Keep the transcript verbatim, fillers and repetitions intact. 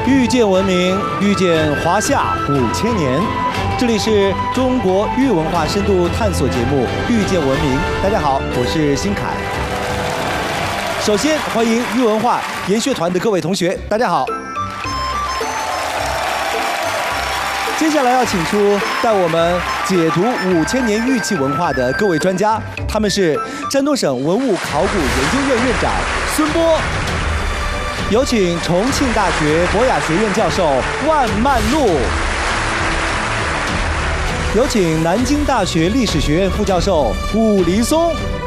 遇见文明，遇见华夏五千年。这里是中国豫文化深度探索节目《遇见文明》。大家好，我是新凯。首先欢迎豫文化研学团的各位同学，大家好。接下来要请出带我们解读五千年玉器文化的各位专家，他们是山东省文物考古研究院院长孙波。有请重庆大学博雅学院教授万曼璐，有请南京大学历史学院副教授武黎松。